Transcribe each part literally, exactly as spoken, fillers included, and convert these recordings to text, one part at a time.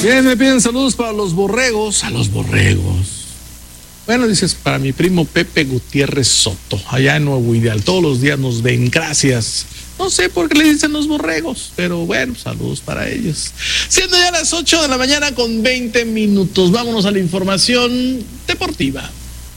Bien, me piden saludos para los borregos, a los borregos. Bueno, dices, para mi primo Pepe Gutiérrez Soto, allá en Nuevo Ideal. Todos los días nos ven, gracias. No sé por qué le dicen los borregos, pero bueno, saludos para ellos. Siendo ya las ocho de la mañana con veinte minutos, vámonos a la información deportiva.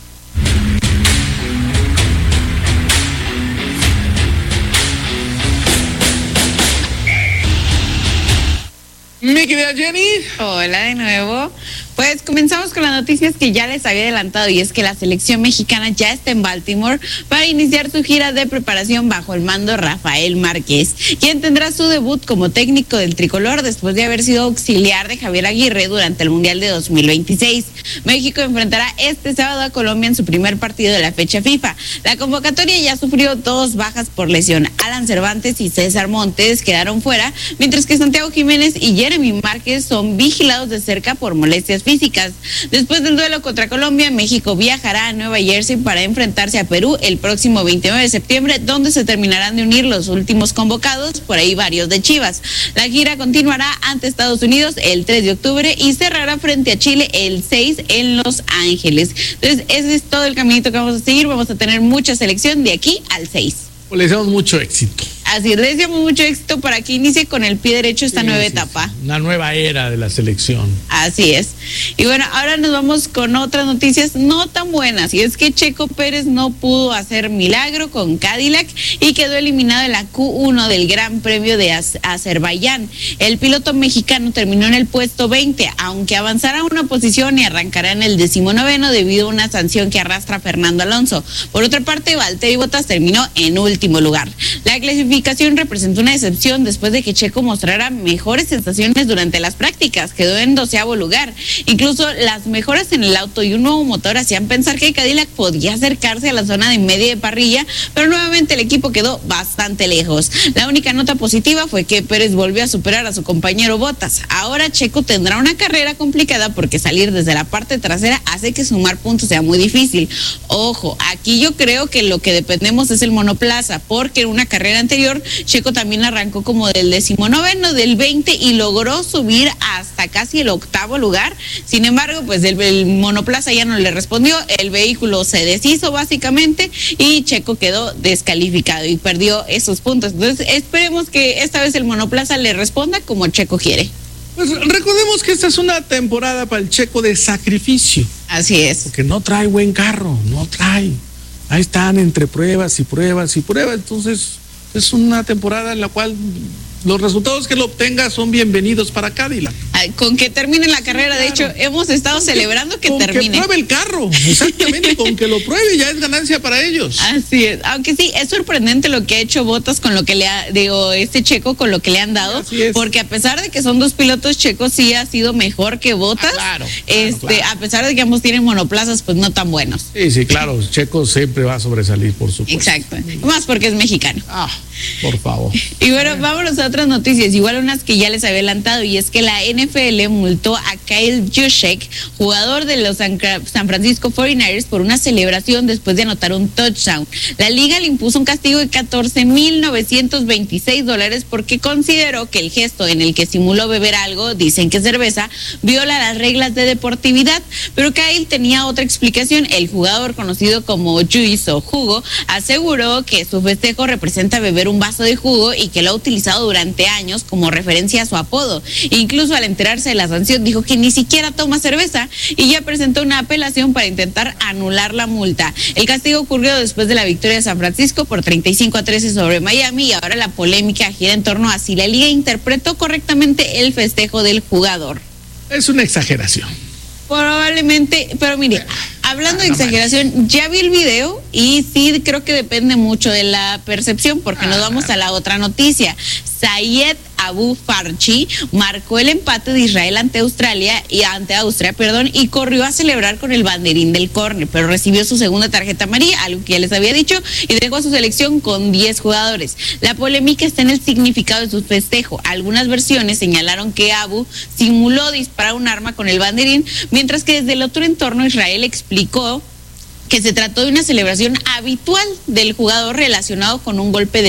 Mi querida Jenny. Hola de nuevo. Pues comenzamos con las noticias que ya les había adelantado, y es que la selección mexicana ya está en Baltimore para iniciar su gira de preparación bajo el mando de Rafael Márquez, quien tendrá su debut como técnico del tricolor después de haber sido auxiliar de Javier Aguirre durante el Mundial de dos mil veintiséis. México enfrentará este sábado a Colombia en su primer partido de la fecha FIFA. La convocatoria ya sufrió dos bajas por lesión. Alan Cervantes y César Montes quedaron fuera, mientras que Santiago Jiménez y Jeremy Márquez son vigilados de cerca por molestias físicas. Después del duelo contra Colombia, México viajará a Nueva Jersey para enfrentarse a Perú el próximo veintinueve de septiembre, donde se terminarán de unir los últimos convocados, por ahí varios de Chivas. La gira continuará ante Estados Unidos el tres de octubre y cerrará frente a Chile el seis en Los Ángeles. Entonces, ese es todo el caminito que vamos a seguir. Vamos a tener mucha selección de aquí al seis. Pues le deseamos mucho éxito. Así es, le deseamos mucho éxito para que inicie con el pie derecho esta sí, nueva sí, etapa. Sí. Una nueva era de la selección. Así es. Y bueno, ahora nos vamos con otras noticias no tan buenas. Y es que Checo Pérez no pudo hacer milagro con Cadillac y quedó eliminado en la Q uno del Gran Premio de Azerbaiyán. El piloto mexicano terminó en el puesto veinte, aunque avanzará una posición y arrancará en el decimonoveno debido a una sanción que arrastra Fernando Alonso. Por otra parte, Valtteri Bottas terminó en último lugar. La clasificación representó una excepción después de que Checo mostrara mejores sensaciones durante las prácticas. Quedó en doceavo lugar. Incluso las mejoras en el auto y un nuevo motor hacían pensar que Cadillac podía acercarse a la zona de media de parrilla, pero nuevamente el equipo quedó bastante lejos. La única nota positiva fue que Pérez volvió a superar a su compañero Bottas. Ahora Checo tendrá una carrera complicada porque salir desde la parte trasera hace que sumar puntos sea muy difícil. Ojo, aquí yo creo que lo que dependemos es el monoplaza, porque en una carrera anterior Checo también arrancó como del decimonoveno, del veinte, y logró subir hasta casi el octavo lugar. Sin embargo, pues el, el monoplaza ya no le respondió, el vehículo se deshizo básicamente y Checo quedó descalificado y perdió esos puntos. Entonces esperemos que esta vez el monoplaza le responda como Checo quiere. Pues recordemos que esta es una temporada para el Checo de sacrificio. Así es. Porque no trae buen carro, no trae. Ahí están entre pruebas y pruebas y pruebas, entonces es una temporada en la cual los resultados que lo obtenga son bienvenidos para Cadillac. Con que termine la carrera, sí, claro. De hecho, hemos estado con celebrando que, que con termine. Con que pruebe el carro, exactamente, con que lo pruebe ya es ganancia para ellos. Así es, aunque sí, es sorprendente lo que ha hecho Bottas con lo que le ha, digo, este Checo con lo que le han dado, porque a pesar de que son dos pilotos, Checo sí ha sido mejor que Bottas, ah, claro, claro, este, claro. A pesar de que ambos tienen monoplazas, pues no tan buenos. Sí, sí, claro, Checo siempre va a sobresalir, por supuesto. Exacto, más porque es mexicano. Ah, por favor. Y bueno, vámonos a otras noticias, igual unas que ya les había adelantado, y es que la N F L multó a Kyle Juszczyk, jugador de los San Francisco cuarenta y nueve ers, por una celebración después de anotar un touchdown. La liga le impuso un castigo de catorce mil novecientos veintiséis dólares porque consideró que el gesto en el que simuló beber algo, dicen que cerveza, viola las reglas de deportividad. Pero Kyle tenía otra explicación. El jugador, conocido como Juice o Jugo, aseguró que su festejo representa beber un vaso de jugo y que lo ha utilizado durante años como referencia a su apodo. Incluso al enterarse de la sanción dijo que ni siquiera toma cerveza y ya presentó una apelación para intentar anular la multa. El castigo ocurrió después de la victoria de San Francisco por treinta y cinco a trece sobre Miami, y ahora la polémica gira en torno a si la liga interpretó correctamente el festejo del jugador. Es una exageración. Probablemente, pero mire, hablando de exageración, ya vi el video y sí creo que depende mucho de la percepción, porque nos vamos a la otra noticia. Zayed Abu Farchi marcó el empate de Israel ante Australia y ante Austria, perdón, y corrió a celebrar con el banderín del córner, pero recibió su segunda tarjeta amarilla, algo que ya les había dicho, y dejó a su selección con diez jugadores. La polémica está en el significado de su festejo. Algunas versiones señalaron que Abu simuló disparar un arma con el banderín, mientras que desde el otro entorno Israel explicó que se trató de una celebración habitual del jugador relacionado con un golpe de tacto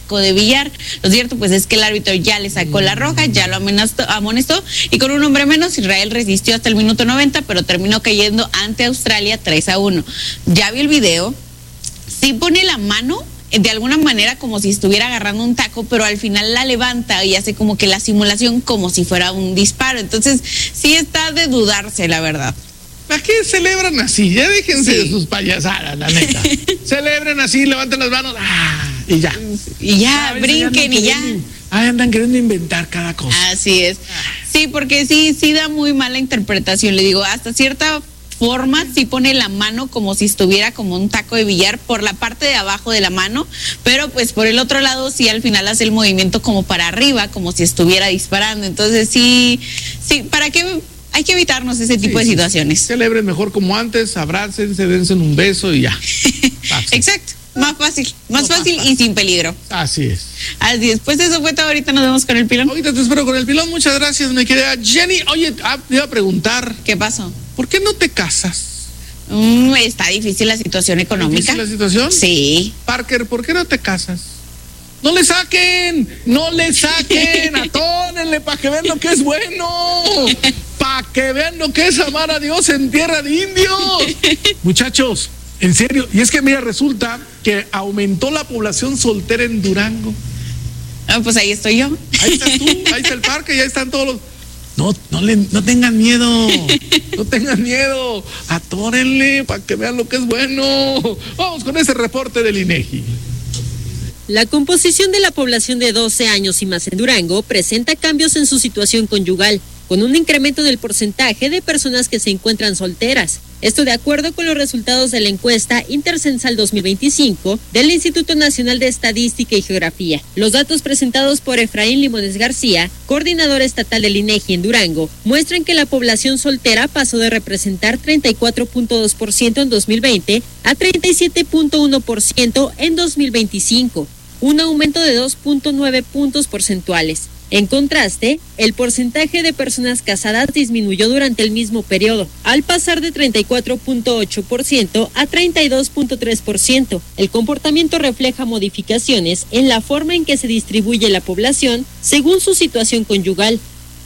taco de billar. Lo cierto pues es que el árbitro ya le sacó la roja, ya lo amenazó, amonestó, y con un hombre menos Israel resistió hasta el minuto noventa, pero terminó cayendo ante Australia tres a uno. Ya vi el video, sí pone la mano de alguna manera como si estuviera agarrando un taco, pero al final la levanta y hace como que la simulación como si fuera un disparo. Entonces sí está de dudarse, la verdad. ¿Para qué celebran así? Ya déjense sí. de sus payasadas, la neta. Celebren así, levanten las manos, ¡ah! Y ya. Y ya, brinquen y ya. Ay, andan queriendo inventar cada cosa. Así es. Sí, porque sí, sí da muy mala interpretación. Le digo, hasta cierta forma sí pone la mano como si estuviera como un taco de billar por la parte de abajo de la mano, pero pues por el otro lado sí al final hace el movimiento como para arriba, como si estuviera disparando. Entonces sí, sí, ¿para qué? Hay que evitarnos ese tipo sí, de situaciones. Sí. Celebren mejor como antes, abrácense, dense un beso y ya. Exacto. Más fácil, más no fácil pasa. Y sin peligro. Así es. Así es. Pues eso fue todo. Ahorita nos vemos con el pilón. Ahorita te espero con el pilón. Muchas gracias, mi querida Jenny. Oye, ah, te iba a preguntar. ¿Qué pasó? ¿Por qué no te casas? Mm, está difícil la situación económica. ¿Difícil la situación? Sí. Parker, ¿por qué no te casas? ¡No le saquen! ¡No le saquen! ¡Atónenle para que vean lo que es bueno! ¡Para que vean lo que es amar a Dios en tierra de indios! Muchachos, en serio. Y es que mira, resulta que aumentó la población soltera en Durango. Ah, pues ahí estoy yo. Ahí estás tú, ahí está el parque, ya están todos los... No, no, le, no tengan miedo, no tengan miedo, atórenle para que vean lo que es bueno. Vamos con ese reporte del INEGI. La composición de la población de doce años y más en Durango presenta cambios en su situación conyugal, con un incremento del porcentaje de personas que se encuentran solteras. Esto de acuerdo con los resultados de la encuesta Intercensal dos mil veinticinco del Instituto Nacional de Estadística y Geografía. Los datos presentados por Efraín Limones García, coordinador estatal del INEGI en Durango, muestran que la población soltera pasó de representar treinta y cuatro punto dos por ciento en dos mil veinte a treinta y siete punto uno por ciento en dos mil veinticinco, un aumento de dos punto nueve puntos porcentuales. En contraste, el porcentaje de personas casadas disminuyó durante el mismo periodo, al pasar de treinta y cuatro punto ocho por ciento a treinta y dos punto tres por ciento. El comportamiento refleja modificaciones en la forma en que se distribuye la población según su situación conyugal.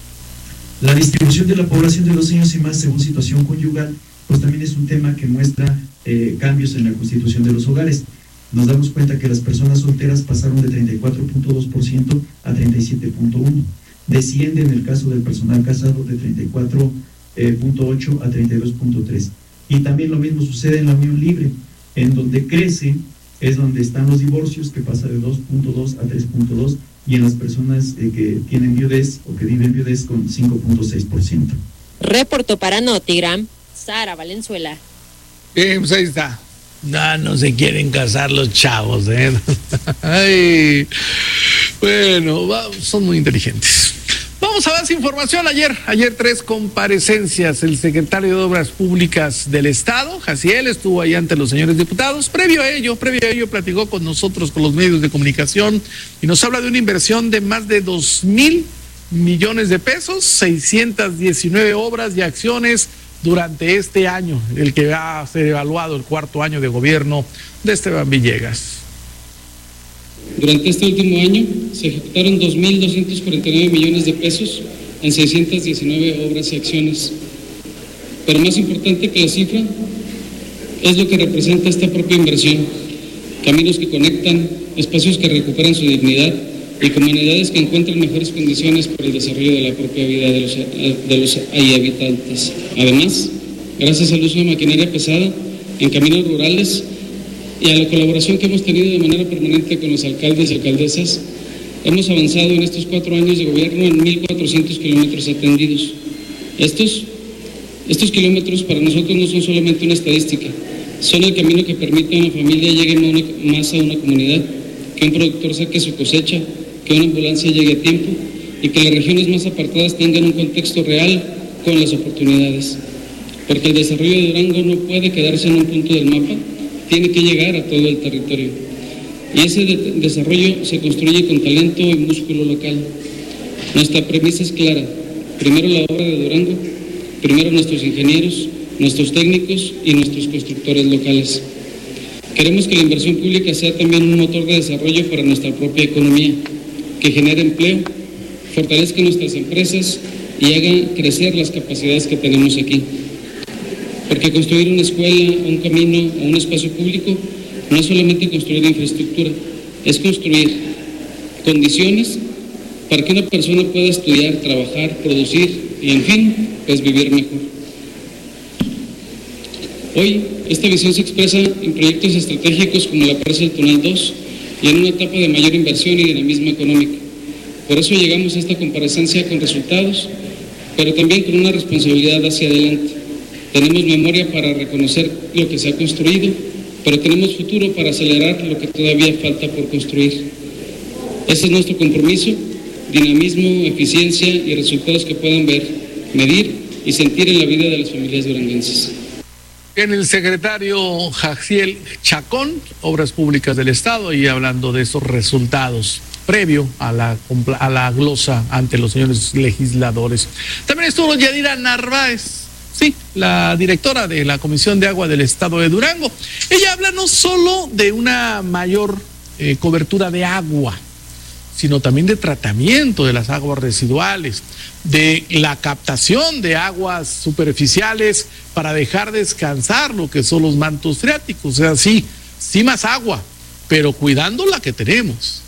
La distribución de la población de doce años y más según situación conyugal, pues también es un tema que muestra eh, cambios en la constitución de los hogares. Nos damos cuenta que las personas solteras pasaron de treinta y cuatro punto dos por ciento a treinta y siete punto uno por ciento. Desciende en el caso del personal casado de treinta y cuatro punto ocho por ciento a treinta y dos punto tres por ciento. Y también lo mismo sucede en la unión libre, en donde crece es donde están los divorcios, que pasa de dos punto dos a tres punto dos, y en las personas eh, que tienen viudez o que viven viudez con cinco punto seis por ciento. Reportó para Notigram, Sara Valenzuela. Bien, pues ahí está. No, no se quieren casar los chavos, ¿eh? Ay, bueno, va, son muy inteligentes. Vamos a dar información. Ayer, ayer tres comparecencias. El secretario de Obras Públicas del Estado, Jaciel, estuvo ahí ante los señores diputados. Previo a ello, previo a ello, platicó con nosotros, con los medios de comunicación, y nos habla de una inversión de más de dos mil millones de pesos, seiscientas diecinueve obras y acciones durante este año, el que va a ser evaluado el cuarto año de gobierno de Esteban Villegas. Durante este último año se ejecutaron dos mil doscientos cuarenta y nueve millones de pesos en seiscientas diecinueve obras y acciones. Pero más importante que la cifra es lo que representa esta propia inversión: caminos que conectan, espacios que recuperan su dignidad y comunidades que encuentran mejores condiciones para el desarrollo de la propia vida de los, de los ahí habitantes. Además, gracias al uso de maquinaria pesada en caminos rurales y a la colaboración que hemos tenido de manera permanente con los alcaldes y alcaldesas, hemos avanzado en estos cuatro años de gobierno en mil cuatrocientos kilómetros atendidos. Estos, estos kilómetros para nosotros no son solamente una estadística, son el camino que permite a una familia llegue más a una comunidad, que un productor saque su cosecha, que una ambulancia llegue a tiempo y que las regiones más apartadas tengan un contexto real con las oportunidades. Porque el desarrollo de Durango no puede quedarse en un punto del mapa, tiene que llegar a todo el territorio. Y ese de- desarrollo se construye con talento y músculo local. Nuestra premisa es clara: primero la obra de Durango, primero nuestros ingenieros, nuestros técnicos y nuestros constructores locales. Queremos que la inversión pública sea también un motor de desarrollo para nuestra propia economía, que genere empleo, fortalezca nuestras empresas y haga crecer las capacidades que tenemos aquí. Porque construir una escuela, un camino o un espacio público no es solamente construir infraestructura, es construir condiciones para que una persona pueda estudiar, trabajar, producir y, en fin, pues vivir mejor. Hoy, esta visión se expresa en proyectos estratégicos como la presa del Tunal dos y en una etapa de mayor inversión y dinamismo económico. Por eso llegamos a esta comparecencia con resultados, pero también con una responsabilidad hacia adelante. Tenemos memoria para reconocer lo que se ha construido, pero tenemos futuro para acelerar lo que todavía falta por construir. Ese es nuestro compromiso, dinamismo, eficiencia y resultados que puedan ver, medir y sentir en la vida de las familias duranguenses. En el secretario Jaciel Chacón, Obras Públicas del Estado, y hablando de esos resultados previo a la, a la glosa ante los señores legisladores. También estuvo Yadira Narváez, sí, la directora de la Comisión de Agua del Estado de Durango. Ella habla no solo de una mayor eh, cobertura de agua, sino también de tratamiento de las aguas residuales, de la captación de aguas superficiales para dejar descansar lo que son los mantos freáticos. O sea, sí, sí más agua, pero cuidando la que tenemos.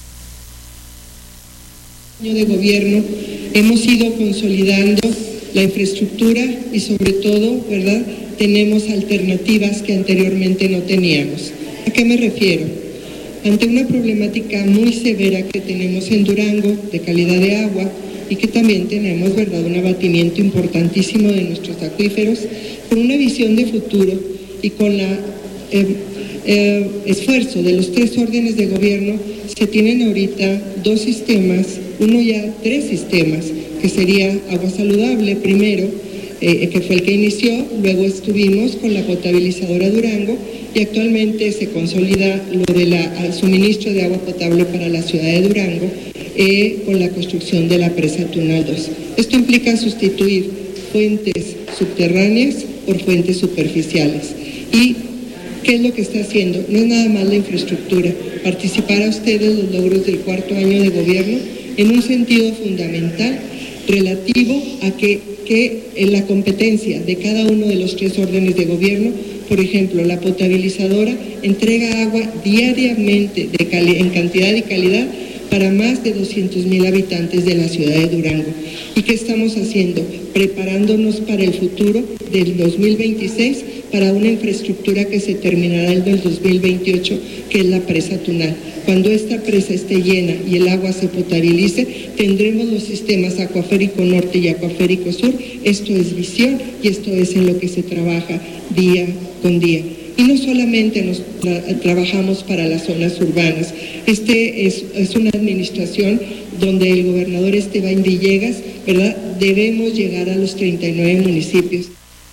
De gobierno hemos ido consolidando la infraestructura y sobre todo, ¿verdad?, tenemos alternativas que anteriormente no teníamos. ¿A qué me refiero? Ante una problemática muy severa que tenemos en Durango de calidad de agua y que también tenemos, ¿verdad?, un abatimiento importantísimo de nuestros acuíferos, con una visión de futuro y con la eh, eh, esfuerzo de los tres órdenes de gobierno, se tienen ahorita dos sistemas, uno ya tres sistemas, que sería agua saludable primero, eh, que fue el que inició, luego estuvimos con la potabilizadora Durango y actualmente se consolida lo del suministro de agua potable para la ciudad de Durango eh, con la construcción de la presa Tunal dos. Esto implica sustituir fuentes subterráneas por fuentes superficiales. ¿Y qué es lo que está haciendo? No es nada más la infraestructura, participar a ustedes los logros del cuarto año de gobierno en un sentido fundamental relativo a que, que en la competencia de cada uno de los tres órdenes de gobierno, por ejemplo, la potabilizadora entrega agua diariamente de cali- en cantidad y calidad para más de doscientos mil habitantes de la ciudad de Durango. ¿Y qué estamos haciendo? Preparándonos para el futuro del dos mil veintiséis para una infraestructura que se terminará en el dos mil veintiocho, que es la presa Tunal. Cuando esta presa esté llena y el agua se potabilice, tendremos los sistemas Acuaférico Norte y Acuaférico Sur. Esto es visión y esto es en lo que se trabaja día con día. Y no solamente nos tra- trabajamos para las zonas urbanas. Este es, es una administración donde el gobernador Esteban Villegas, ¿verdad?, debemos llegar a los treinta y nueve municipios.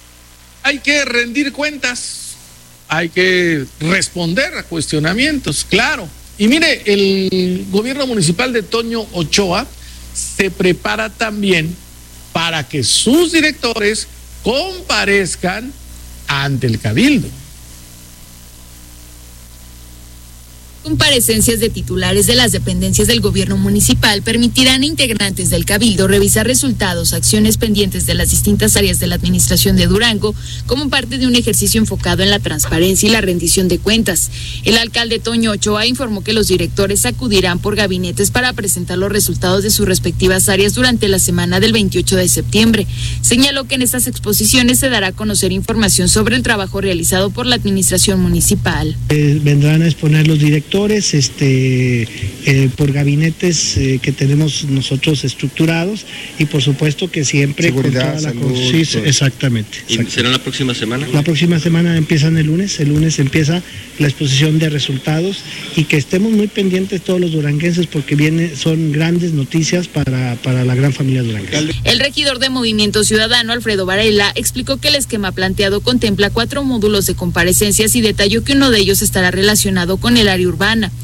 Hay que rendir cuentas, hay que responder a cuestionamientos, claro. Y mire, el gobierno municipal de Toño Ochoa se prepara también para que sus directores comparezcan ante el Cabildo. Comparecencias de titulares de las dependencias del gobierno municipal permitirán a integrantes del Cabildo revisar resultados, acciones pendientes de las distintas áreas de la administración de Durango como parte de un ejercicio enfocado en la transparencia y la rendición de cuentas. El alcalde Toño Ochoa informó que los directores acudirán por gabinetes para presentar los resultados de sus respectivas áreas durante la semana del veintiocho de septiembre. Señaló que en estas exposiciones se dará a conocer información sobre el trabajo realizado por la administración municipal. Eh, vendrán a exponer los directores Este, eh, por gabinetes eh, que tenemos nosotros estructurados y por supuesto que siempre seguridad, con toda salud, la sí, exactamente, ¿Y exactamente. será la próxima semana? La próxima semana empiezan el lunes, el lunes empieza la exposición de resultados y que estemos muy pendientes todos los duranguenses porque viene, son grandes noticias para, para la gran familia duranguense. El regidor de Movimiento Ciudadano, Alfredo Varela, explicó que el esquema planteado contempla cuatro módulos de comparecencias y detalló que uno de ellos estará relacionado con el área urbana.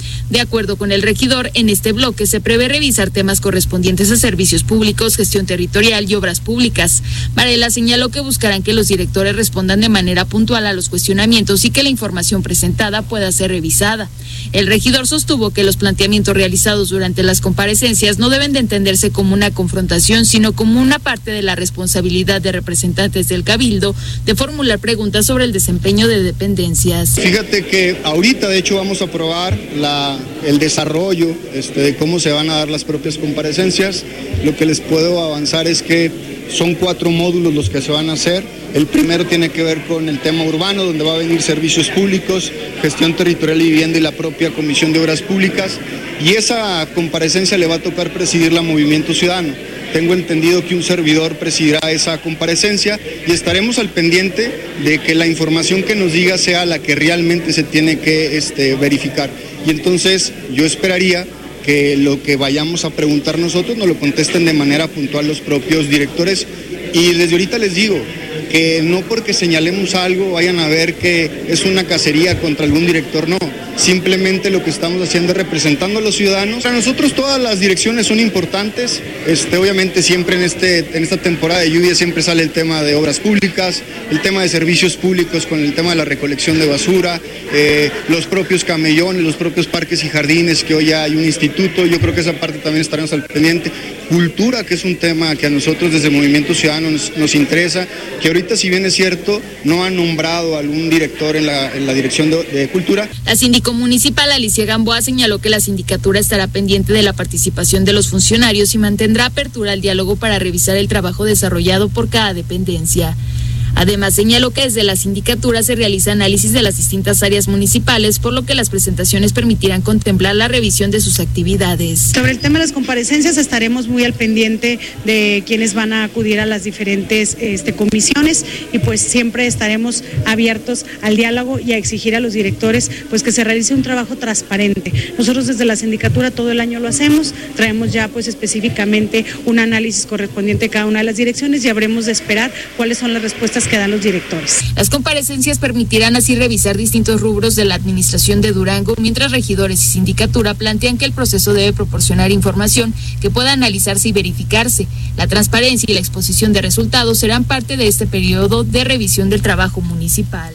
De acuerdo con el regidor, en este bloque se prevé revisar temas correspondientes a servicios públicos, gestión territorial y obras públicas. Varela señaló que buscarán que los directores respondan de manera puntual a los cuestionamientos y que la información presentada pueda ser revisada. El regidor sostuvo que los planteamientos realizados durante las comparecencias no deben de entenderse como una confrontación, sino como una parte de la responsabilidad de representantes del Cabildo de formular preguntas sobre el desempeño de dependencias. Fíjate que ahorita de hecho vamos a aprobar la, el desarrollo este, de cómo se van a dar las propias comparecencias. Lo que les puedo avanzar es que son cuatro módulos los que se van a hacer. El primero tiene que ver con el tema urbano, donde va a venir servicios públicos, gestión territorial y vivienda y la propia Comisión de Obras Públicas. Y esa comparecencia le va a tocar presidirla a Movimiento Ciudadano. Tengo entendido que un servidor presidirá esa comparecencia y estaremos al pendiente de que la información que nos diga sea la que realmente se tiene que este, verificar. Y entonces yo esperaría que lo que vayamos a preguntar nosotros nos lo contesten de manera puntual los propios directores. Y desde ahorita les digo que no porque señalemos algo vayan a ver que es una cacería contra algún director, no. Simplemente lo que estamos haciendo es representando a los ciudadanos. Para nosotros todas las direcciones son importantes. Este, obviamente siempre en, este, en esta temporada de lluvia siempre sale el tema de obras públicas, el tema de servicios públicos con el tema de la recolección de basura, eh, los propios camellones, los propios parques y jardines, que hoy ya hay un instituto. Yo creo que esa parte también estaremos al pendiente. Cultura, que es un tema que a nosotros desde Movimiento Ciudadano nos, nos interesa, que ahorita si bien es cierto no han nombrado a algún director en la, en la dirección de, de Cultura. La síndico municipal Alicia Gamboa señaló que la sindicatura estará pendiente de la participación de los funcionarios y mantendrá apertura al diálogo para revisar el trabajo desarrollado por cada dependencia. Además, señaló que desde la sindicatura se realiza análisis de las distintas áreas municipales, por lo que las presentaciones permitirán contemplar la revisión de sus actividades. Sobre el tema de las comparecencias estaremos muy al pendiente de quienes van a acudir a las diferentes este, comisiones y pues siempre estaremos abiertos al diálogo y a exigir a los directores pues que se realice un trabajo transparente. Nosotros desde la sindicatura todo el año lo hacemos, traemos ya pues específicamente un análisis correspondiente a cada una de las direcciones y habremos de esperar cuáles son las respuestas que dan los directores. Las comparecencias permitirán así revisar distintos rubros de la administración de Durango, mientras regidores y sindicatura plantean que el proceso debe proporcionar información que pueda analizarse y verificarse. La transparencia y la exposición de resultados serán parte de este periodo de revisión del trabajo municipal.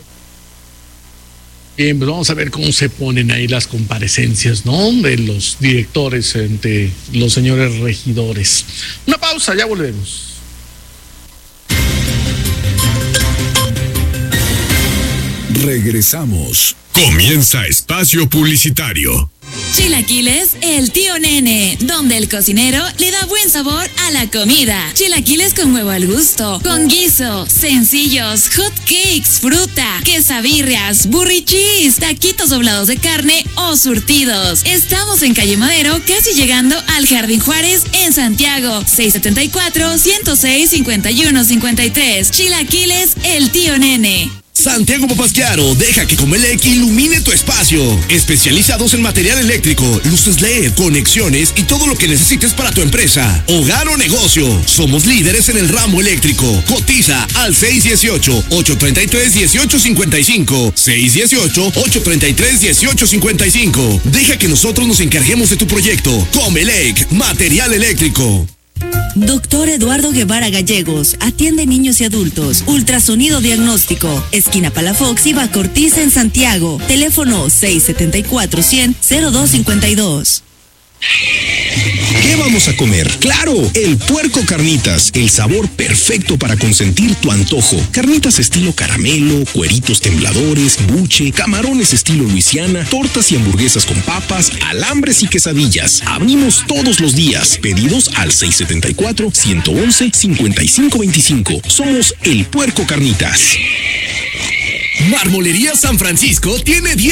Bien, pues vamos a ver cómo se ponen ahí las comparecencias, ¿no? De los directores ante los señores regidores. Una pausa, ya volvemos. Regresamos. Comienza Espacio Publicitario. Chilaquiles El Tío Nene, donde el cocinero le da buen sabor a la comida. Chilaquiles con huevo al gusto, con guiso, sencillos, hot cakes, fruta, quesabirrias, burrichis, taquitos doblados de carne o surtidos. Estamos en Calle Madero, casi llegando al Jardín Juárez en Santiago. seis siete cuatro, ciento seis, cincuenta y uno cincuenta y tres. Chilaquiles El Tío Nene. Santiago Papasquiaro, deja que Comelec ilumine tu espacio. Especializados en material eléctrico, luces L E D, conexiones y todo lo que necesites para tu empresa, hogar o negocio. Somos líderes en el ramo eléctrico. Cotiza al seis uno ocho, ocho tres tres, uno ocho cinco cinco. seis uno ocho, ocho tres tres, uno ocho cinco cinco. Deja que nosotros nos encarguemos de tu proyecto. Comelec, material eléctrico. Doctor Eduardo Guevara Gallegos, atiende niños y adultos, ultrasonido diagnóstico, esquina Palafox y Bacortiza en Santiago, teléfono seis siete cuatro, cien, cero dos cincuenta y dos. ¿Qué vamos a comer? ¡Claro! El Puerco Carnitas, el sabor perfecto para consentir tu antojo. Carnitas estilo caramelo, cueritos tembladores, buche, camarones estilo Luisiana, tortas y hamburguesas con papas, alambres y quesadillas. Abrimos todos los días. Pedidos al seis siete cuatro, ciento once, cincuenta y cinco veinticinco. Somos el Puerco Carnitas. Marmolería San Francisco tiene diez